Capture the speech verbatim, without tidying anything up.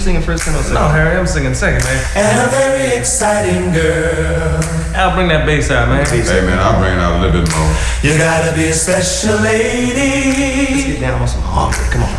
singing first, then I'll sing. No, Harry, I'm singing second, man. And a very exciting girl. Al, bring that bass out, man. Hey, man, I'll bring it out a little bit more. You gotta be a special lady. Let's get down on some hunger. Come on.